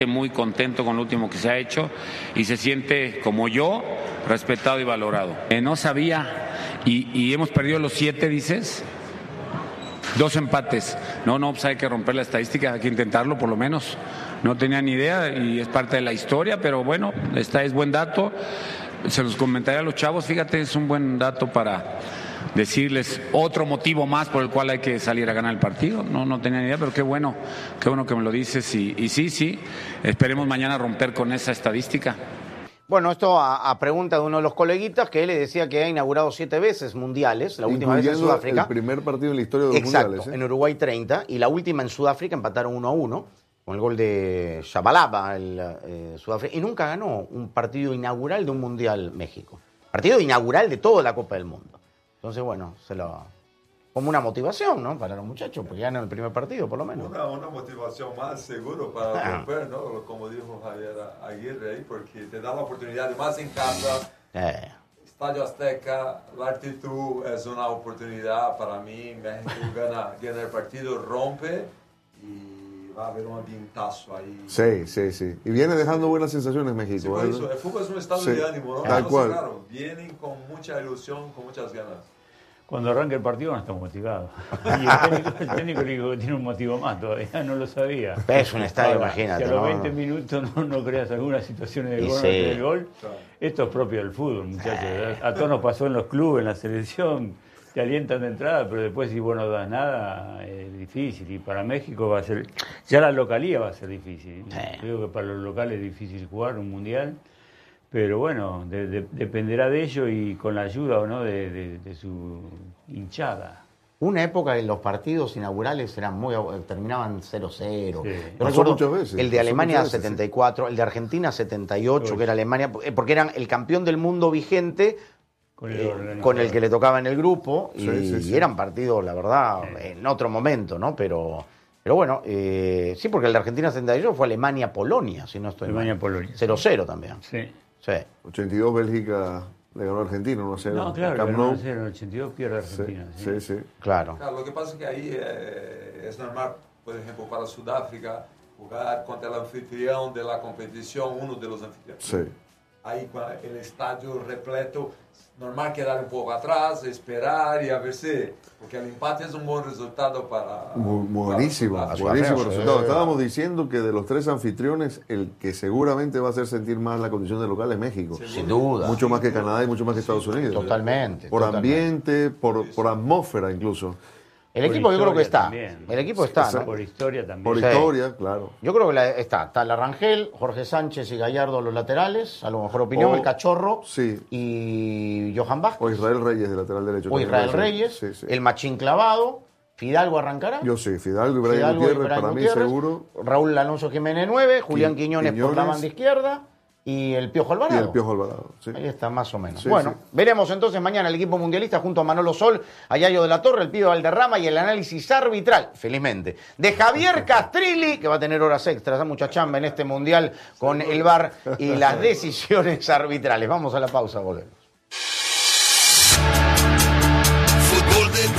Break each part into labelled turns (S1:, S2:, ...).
S1: Muy contento con lo último que se ha hecho y se siente, como yo, respetado y valorado. No sabía, y hemos perdido los 7, dices, 2 empates. No, pues hay que romper la estadística, hay que intentarlo por lo menos. No tenía ni idea y es parte de la historia, pero bueno, esta es buen dato. Se los comentaré a los chavos, fíjate, es un buen dato para decirles otro motivo más por el cual hay que salir a ganar el partido. No tenía ni idea, pero qué bueno que me lo dices y sí, esperemos mañana romper con esa estadística.
S2: Bueno, esto a pregunta de uno de los coleguitas que él le decía que ha inaugurado 7 veces mundiales, la última vez en Sudáfrica.
S3: El primer partido en la historia de los
S2: mundiales.
S3: Exacto,
S2: en Uruguay 30, y la última en Sudáfrica empataron 1-1, con el gol de Shabalaba, Sudáfrica, y nunca ganó un partido inaugural de un mundial México. Partido inaugural de toda la Copa del Mundo. Entonces, bueno, como una motivación, ¿no? Para los muchachos, porque ganan el primer partido, por lo menos.
S4: Una motivación más, seguro, para romper, ¿no? Como dijo Javier Aguirre ahí, porque te da la oportunidad de más en casa. Estadio Azteca, la actitud es una oportunidad para mí. México gana el partido, rompe y va a haber un ambientazo ahí.
S3: Sí. Y viene dejando buenas sensaciones México.
S4: Sí, por eso. El fútbol es un estado de ánimo, ¿no?
S3: Tal cual.
S4: Claro, vienen con mucha ilusión, con muchas ganas.
S5: Cuando arranca el partido no estamos motivados. Y el técnico le digo que tiene un motivo más todavía, no lo sabía.
S2: Es un estadio, imagínate.
S5: Si a los 20 minutos no creas algunas situaciones de gol, esto es propio del fútbol, muchachos. A todos nos pasó en los clubes, en la selección, te alientan de entrada, pero después si vos no das nada, es difícil. Y para México va a ser, ya la localía va a ser difícil. Creo que para los locales es difícil jugar un mundial. Pero bueno, dependerá de ello y con la ayuda o no de su hinchada.
S2: Una época en los partidos inaugurales terminaban 0-0.
S3: Sí.
S2: Yo
S3: muchas veces.
S2: El de Alemania 74, el de Argentina 78, que era Alemania, porque eran el campeón del mundo vigente con el que le tocaba en el grupo, y eran partidos, la verdad, en otro momento, ¿no? Pero bueno, sí, porque el de Argentina 78 fue Alemania-Polonia, si no estoy mal.
S5: Alemania-Polonia.
S2: 0-0 también.
S5: Sí.
S3: 82 Bélgica le ganó a Argentina 1-0.
S5: No, claro, ganó 1-0, en el 82 pierde Argentina.
S3: Sí.
S2: Claro.
S4: Lo que pasa es que ahí es normal, por ejemplo, para Sudáfrica, jugar contra el anfitrión de la competición, uno de los anfitriones.
S3: Sí.
S4: Ahí el estadio repleto, normal quedar un poco atrás, esperar y a ver si, porque el empate es un buen resultado para...
S3: Buenísimo resultado. Estábamos diciendo que de los 3 anfitriones, el que seguramente va a hacer sentir más la condición de local es México.
S2: Sin duda.
S3: Mucho más que Canadá y mucho más que Estados Unidos.
S2: Totalmente.
S3: Por ambiente, por atmósfera incluso.
S2: El equipo yo creo que está.
S5: También.
S2: El equipo está, ¿no?
S5: Por historia también.
S3: Por historia, claro.
S2: Yo creo que está Larrangel, Jorge Sánchez y Gallardo los laterales, a lo mejor opinión, el Cachorro y Johan Vázquez.
S3: O Israel Reyes de lateral derecho.
S2: O Israel Reyes, el Machín Clavado, Fidalgo arrancará.
S3: Yo sí, Fidalgo y Brian Gutiérrez, para mí seguro.
S2: Raúl Alonso Jiménez 9, Julián Quiñones por la banda izquierda. Y el Piojo Alvarado.
S3: Sí.
S2: Ahí está, más o menos.
S3: Sí,
S2: bueno, veremos entonces mañana el equipo mundialista junto a Manolo Sol, a Yayo de la Torre, el Pibe Valderrama y el análisis arbitral, felizmente, de Javier Castrilli, que va a tener horas extras, mucha chamba en este mundial con el VAR y las decisiones arbitrales. Vamos a la pausa, volvemos.
S6: Fútbol de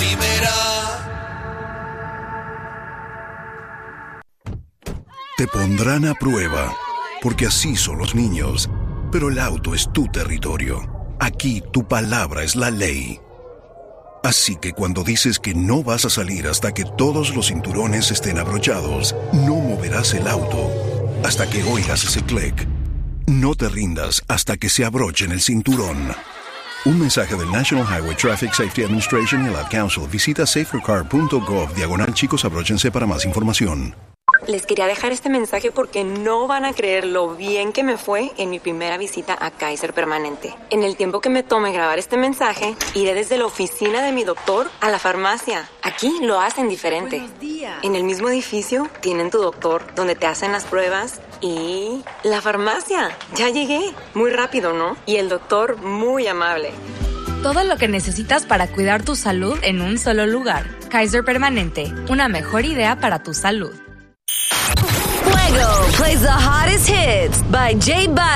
S6: primera. Te pondrán a prueba. Porque así son los niños. Pero el auto es tu territorio. Aquí tu palabra es la ley. Así que cuando dices que no vas a salir hasta que todos los cinturones estén abrochados, no moverás el auto hasta que oigas ese clic. No te rindas hasta que se abrochen el cinturón. Un mensaje del National Highway Traffic Safety Administration y el Ad Council. Visita safercar.gov/chicos abróchense para más información.
S7: Les quería dejar este mensaje porque no van a creer lo bien que me fue en mi primera visita a Kaiser Permanente. En el tiempo que me tome grabar este mensaje, iré desde la oficina de mi doctor a la farmacia. Aquí lo hacen diferente.
S8: Buenos días.
S7: En el mismo edificio tienen tu doctor, donde te hacen las pruebas, y la farmacia. Ya llegué. Muy rápido, ¿no? Y el doctor muy amable.
S9: Todo lo que necesitas para cuidar tu salud en un solo lugar. Kaiser Permanente, una mejor idea para tu salud.
S8: Fuego plays the hottest hits by J Balvin.